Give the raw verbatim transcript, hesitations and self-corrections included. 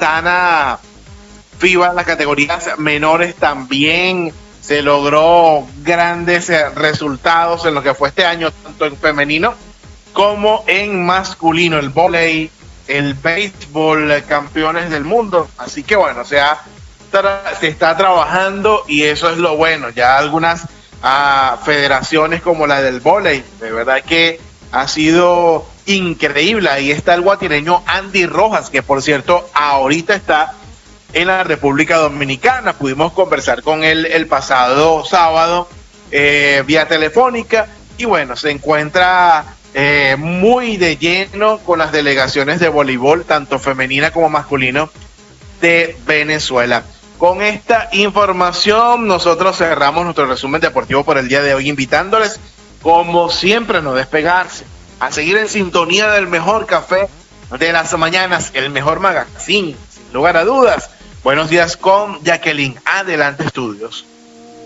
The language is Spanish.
ventana FIBA en las categorías menores también se logró grandes eh, resultados en lo que fue este año, tanto en femenino como en masculino, el vóley, el béisbol, eh, campeones del mundo. Así que bueno, o sea, tra- se está trabajando y eso es lo bueno. Ya algunas ah, federaciones como la del vóley, de verdad que ha sido increíble. Ahí está el guatireño Andy Rojas, que por cierto ahorita está en la República Dominicana. Pudimos conversar con él el pasado sábado eh, vía telefónica y bueno, se encuentra eh, muy de lleno con las delegaciones de voleibol, tanto femenina como masculino, de Venezuela. Con esta información nosotros cerramos nuestro resumen deportivo por el día de hoy, invitándoles como siempre a no despegarse, a seguir en sintonía del mejor café de las mañanas, el mejor magazine, sin lugar a dudas. Buenos días con Jacqueline. Adelante, estudios.